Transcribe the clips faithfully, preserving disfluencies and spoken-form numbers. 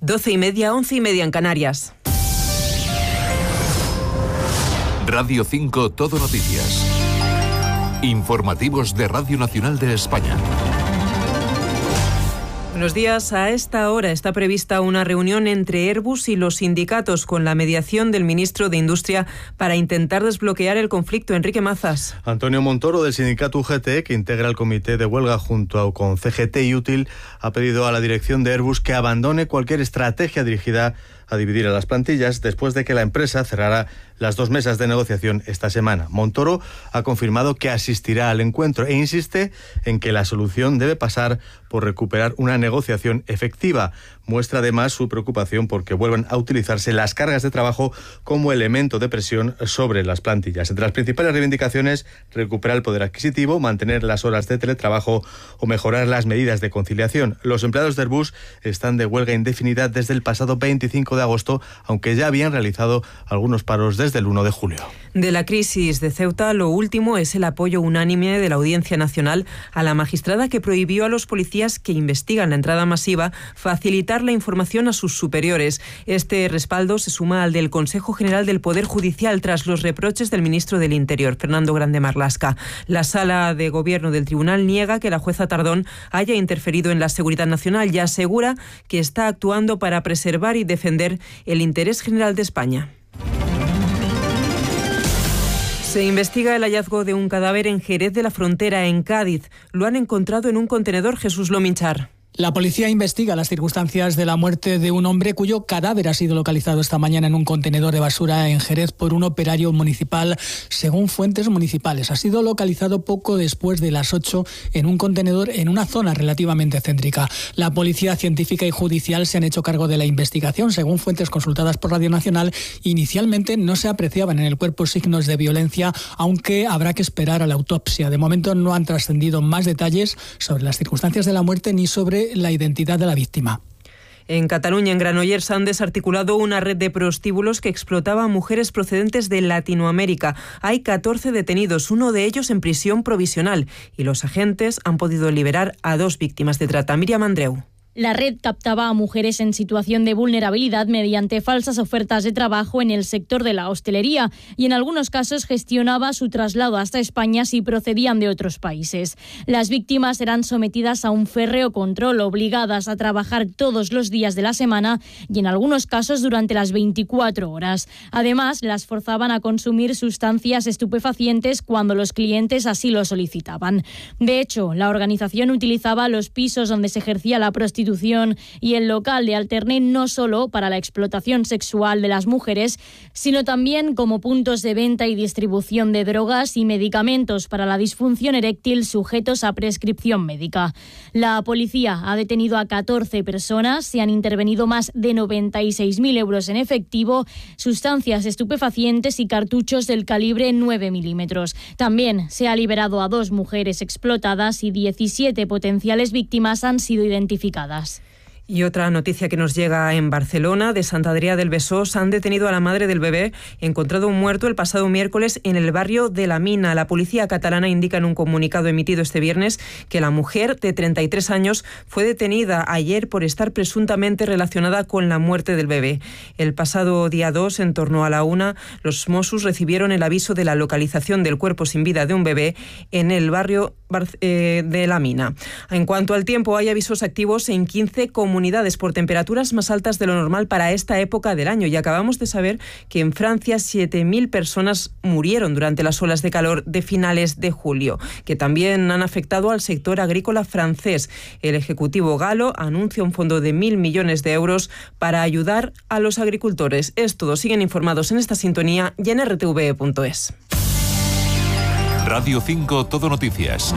Doce y media, once y media en Canarias. Radio cinco Todo Noticias. Informativos de Radio Nacional de España. Buenos días. A esta hora está prevista una reunión entre Airbus y los sindicatos con la mediación del ministro de Industria para intentar desbloquear el conflicto. Enrique Mazas. Antonio Montoro, del sindicato U G T, que integra el comité de huelga junto a, con C G T y Útil, ha pedido a la dirección de Airbus que abandone cualquier estrategia dirigida a dividir a las plantillas después de que la empresa cerrara las dos mesas de negociación esta semana. Montoro ha confirmado que asistirá al encuentro e insiste en que la solución debe pasar por recuperar una negociación efectiva. Muestra además su preocupación porque vuelvan a utilizarse las cargas de trabajo como elemento de presión sobre las plantillas. Entre las principales reivindicaciones, recuperar el poder adquisitivo, mantener las horas de teletrabajo o mejorar las medidas de conciliación. Los empleados de Airbus están de huelga indefinida desde el pasado veinticinco de agosto, aunque ya habían realizado algunos paros desde el uno de julio. De la crisis de Ceuta, lo último es el apoyo unánime de la Audiencia Nacional a la magistrada que prohibió a los policías que investigan la entrada masiva facilitar la información a sus superiores. Este respaldo se suma al del Consejo General del Poder Judicial tras los reproches del ministro del Interior, Fernando Grande Marlaska. La Sala de Gobierno del Tribunal niega que la jueza Tardón haya interferido en la seguridad nacional y asegura que está actuando para preservar y defender el interés general de España. Se investiga el hallazgo de un cadáver en Jerez de la Frontera, en Cádiz. Lo han encontrado en un contenedor. Jesús Lominchar. La policía investiga las circunstancias de la muerte de un hombre cuyo cadáver ha sido localizado esta mañana en un contenedor de basura en Jerez por un operario municipal. Según fuentes municipales, ha sido localizado poco después de las ocho en un contenedor en una zona relativamente céntrica. La policía científica y judicial se han hecho cargo de la investigación. Según fuentes consultadas por Radio Nacional, inicialmente no se apreciaban en el cuerpo signos de violencia, aunque habrá que esperar a la autopsia. De momento no han trascendido más detalles sobre las circunstancias de la muerte ni sobre la identidad de la víctima. En Cataluña, en Granollers, han desarticulado una red de prostíbulos que explotaba a mujeres procedentes de Latinoamérica. Hay catorce detenidos, uno de ellos en prisión provisional, y los agentes han podido liberar a dos víctimas de trata. Miriam Andreu. La red captaba a mujeres en situación de vulnerabilidad mediante falsas ofertas de trabajo en el sector de la hostelería y en algunos casos gestionaba su traslado hasta España si procedían de otros países. Las víctimas eran sometidas a un férreo control, obligadas a trabajar todos los días de la semana y en algunos casos durante las veinticuatro horas. Además, las forzaban a consumir sustancias estupefacientes cuando los clientes así lo solicitaban. De hecho, la organización utilizaba los pisos donde se ejercía la prostitución y el local de Alterne no solo para la explotación sexual de las mujeres, sino también como puntos de venta y distribución de drogas y medicamentos para la disfunción eréctil sujetos a prescripción médica. La policía ha detenido a catorce personas, se han intervenido más de noventa y seis mil euros en efectivo, sustancias estupefacientes y cartuchos del calibre nueve milímetros. También se ha liberado a dos mujeres explotadas y diecisiete potenciales víctimas han sido identificadas. Y otra noticia que nos llega en Barcelona, de Sant Adrià del Besòs, han detenido a la madre del bebé, encontrado muerto el pasado miércoles en el barrio de La Mina. La policía catalana indica en un comunicado emitido este viernes que la mujer de treinta y tres años fue detenida ayer por estar presuntamente relacionada con la muerte del bebé. El pasado día dos, en torno a la una, los Mossos recibieron el aviso de la localización del cuerpo sin vida de un bebé en el barrio de La Mina. En cuanto al tiempo, hay avisos activos en quince comunidades por temperaturas más altas de lo normal para esta época del año, y acabamos de saber que en Francia siete mil personas murieron durante las olas de calor de finales de julio, que también han afectado al sector agrícola francés. El Ejecutivo galo anuncia un fondo de mil millones de euros para ayudar a los agricultores. Es todo. Siguen informados en esta sintonía y en r t v punto es. Radio cinco Todo Noticias.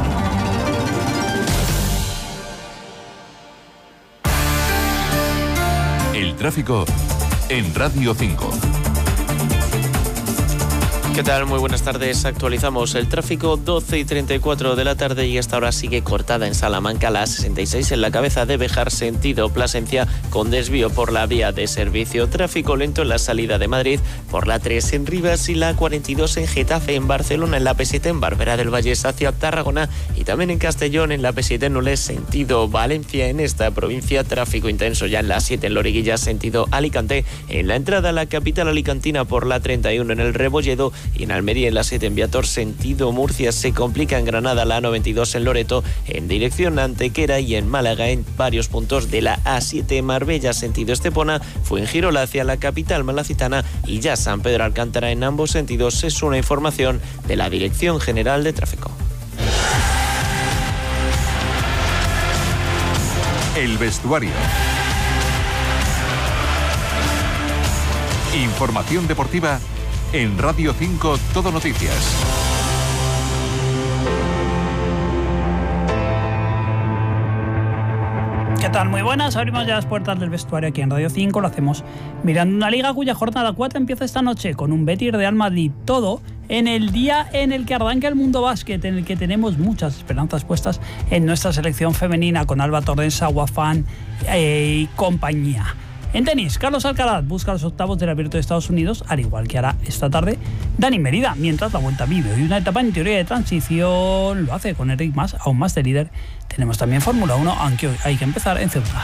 El tráfico en Radio cinco. ¿Qué tal? Muy buenas tardes. Actualizamos el tráfico, doce y treinta y cuatro de la tarde, y esta hora sigue cortada en Salamanca la A sesenta y seis en la cabeza de Béjar, sentido Plasencia, con desvío por la vía de servicio. Tráfico lento en la salida de Madrid por la tres en Rivas y la cuarenta y dos en Getafe, en Barcelona, en la P siete en Barberá del Vallés hacia Tarragona y también en Castellón en la P siete en Nules, sentido Valencia. En esta provincia, tráfico intenso ya en la siete en Loriguilla, sentido Alicante, en la entrada a la capital alicantina por la treinta y uno en el Rebolledo, y en Almería en la siete en Viator, sentido Murcia. Se complica en Granada la noventa y dos en Loreto en dirección Antequera, y en Málaga en varios puntos de la A siete Marbella sentido Estepona, Fuengirola hacia la capital malacitana y ya San Pedro Alcántara en ambos sentidos. Es una información de la Dirección General de Tráfico. El vestuario. Información deportiva en Radio cinco Todo Noticias. ¿Qué tal? Muy buenas. Abrimos ya las puertas del vestuario aquí en Radio cinco. Lo hacemos mirando una liga cuya jornada cuatro empieza esta noche con un Betis Real Madrid. Todo en el día en el que arranca el mundo básquet, en el que tenemos muchas esperanzas puestas en nuestra selección femenina con Alba Torres, Aguafán eh, y compañía. En tenis, Carlos Alcaraz busca los octavos del Abierto de Estados Unidos, al igual que hará esta tarde Dani Merida, mientras la Vuelta vive hoy una etapa en teoría de transición, lo hace con Enric Mas, aún más de líder. Tenemos también Fórmula uno, aunque hoy hay que empezar en Ceuta.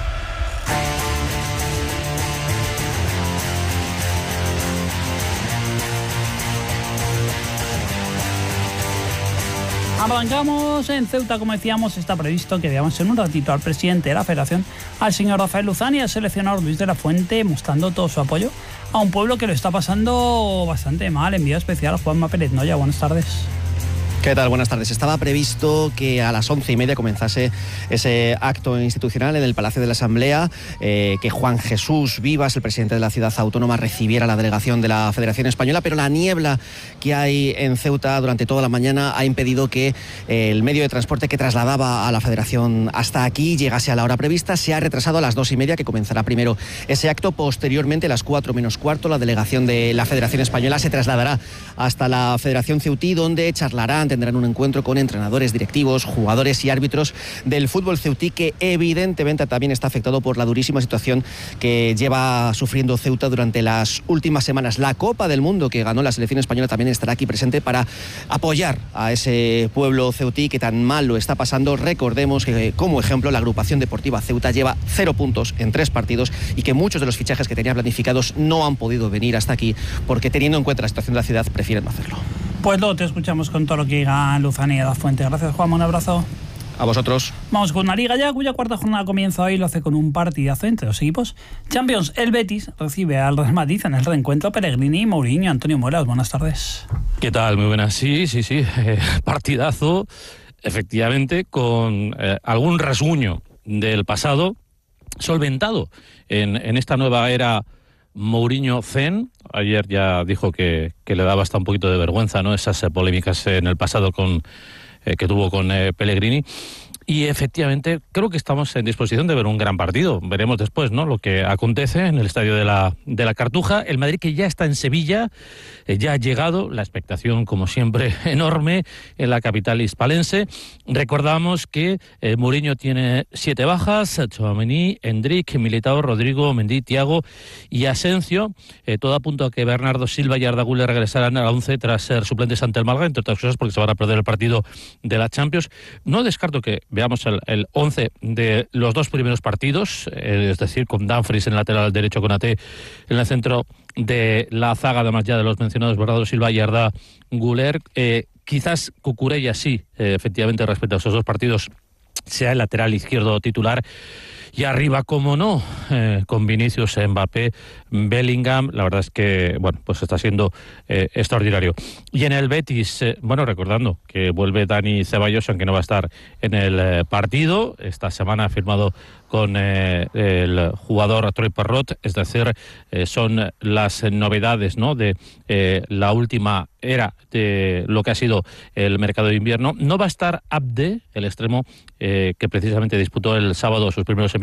Arrancamos en Ceuta, como decíamos. Está previsto que veamos en un ratito al presidente de la Federación, al señor Rafael Luzán, y al seleccionador Luis de la Fuente, mostrando todo su apoyo a un pueblo que lo está pasando bastante mal. Envío especial a Juanma Pérez Noya. Buenas tardes. ¿Qué tal? Buenas tardes. Estaba previsto que a las once y media comenzase ese acto institucional en el Palacio de la Asamblea, eh, que Juan Jesús Vivas, el presidente de la ciudad autónoma, recibiera la delegación de la Federación Española, pero la niebla que hay en Ceuta durante toda la mañana ha impedido que eh, el medio de transporte que trasladaba a la Federación hasta aquí llegase a la hora prevista. Se ha retrasado a las dos y media, que comenzará primero ese acto. Posteriormente, a las cuatro menos cuarto, la delegación de la Federación Española se trasladará hasta la Federación Ceutí, donde charlarán, tendrán un encuentro con entrenadores, directivos, jugadores y árbitros del fútbol ceutí, que evidentemente también está afectado por la durísima situación que lleva sufriendo Ceuta durante las últimas semanas. La Copa del Mundo que ganó la selección española también estará aquí presente para apoyar a ese pueblo ceutí que tan mal lo está pasando. Recordemos que, como ejemplo, la agrupación deportiva Ceuta lleva cero puntos en tres partidos y que muchos de los fichajes que tenía planificados no han podido venir hasta aquí porque, teniendo en cuenta la situación de la ciudad, prefieren no hacerlo. Pues luego te escuchamos con todo lo que diga Luzán y La Fuente. Gracias, Juan. Un abrazo. A vosotros. Vamos con una liga ya cuya cuarta jornada comienza hoy. Lo hace con un partidazo entre los equipos Champions. El Betis recibe al Real Madrid en el reencuentro Pellegrini y Mourinho. Antonio Muelas, buenas tardes. ¿Qué tal? Muy buenas. Sí, sí, sí. Eh, partidazo, efectivamente, con eh, algún rasguño del pasado solventado en, en esta nueva era Mourinho Zen. Ayer ya dijo que, que le daba hasta un poquito de vergüenza, ¿no?, esas eh, polémicas en el pasado con eh, que tuvo con eh, Pellegrini. Y efectivamente creo que estamos en disposición de ver un gran partido. Veremos después, ¿no?, lo que acontece en el estadio de la, de la Cartuja. El Madrid, que ya está en Sevilla, eh, ya ha llegado. La expectación, como siempre, enorme en la capital hispalense. Recordamos que eh, Mourinho tiene siete bajas: Tchouaméni, Endrick, Militao, Rodrigo, Mendy, Thiago y Asensio. Eh, todo apunta a que Bernardo Silva y Arda Güler regresarán a la once tras ser suplentes ante el Málaga, entre otras cosas porque se van a perder el partido de la Champions. No descarto que veamos el, el once de los dos primeros partidos, eh, es decir, con Dumfries en el lateral derecho, con Ate en el centro de la zaga, además ya de los mencionados Bernardo Silva y Arda Güler. Eh, quizás Cucurella sí, eh, efectivamente, respecto a esos dos partidos, sea el lateral izquierdo titular. Y arriba, como no, eh, con Vinicius, Mbappé, Bellingham, la verdad es que, bueno, pues está siendo eh, extraordinario. Y en el Betis, eh, bueno, recordando que vuelve Dani Ceballos, aunque no va a estar en el eh, partido. Esta semana ha firmado con eh, el jugador Troy Parrott, es decir, eh, son las novedades, ¿no?, de eh, la última era de lo que ha sido el mercado de invierno. No va a estar Abde, el extremo eh, que precisamente disputó el sábado sus primeros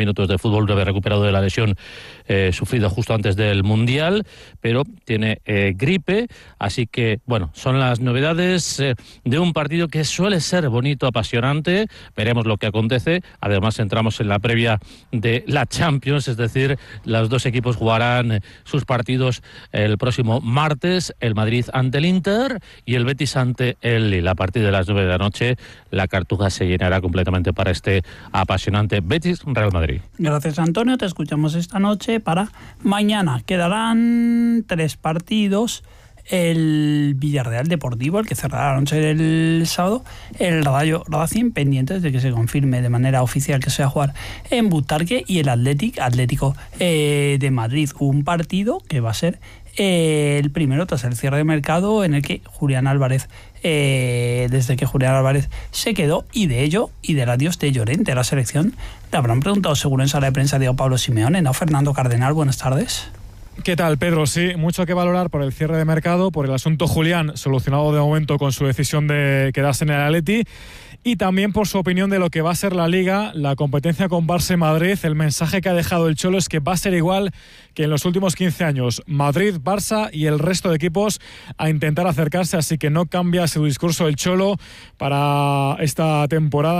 minutos de fútbol, recuperado de la lesión eh, sufrida justo antes del Mundial, pero tiene eh, gripe, así que, bueno, son las novedades eh, de un partido que suele ser bonito, apasionante. Veremos lo que acontece. Además, entramos en la previa de la Champions, es decir, los dos equipos jugarán sus partidos el próximo martes, el Madrid ante el Inter y el Betis ante el Lille. A partir de las nueve de la noche, la Cartuja se llenará completamente para este apasionante Betis-Real Madrid. Gracias, Antonio. Te escuchamos esta noche para mañana. Quedarán tres partidos. El Villarreal Deportivo, el que cerrará la noche del sábado, el Rayo Racing, pendientes de que se confirme de manera oficial que se va a jugar en Butarque, y el Athletic, Atlético eh, de Madrid, un partido que va a ser eh, el primero tras el cierre de mercado, en el que Julián Álvarez eh, desde que Julián Álvarez se quedó, y de ello y del adiós de Llorente a la selección le habrán preguntado seguro en sala de prensa Diego Pablo Simeone, ¿no? Fernando Cardenal, buenas tardes. ¿Qué tal, Pedro? Sí, mucho que valorar por el cierre de mercado, por el asunto Julián, solucionado de momento con su decisión de quedarse en el Atleti, y también por su opinión de lo que va a ser la Liga, la competencia con Barça y Madrid. El mensaje que ha dejado el Cholo es que va a ser igual que en los últimos quince años, Madrid, Barça y el resto de equipos a intentar acercarse, así que no cambia su discurso el Cholo para esta temporada.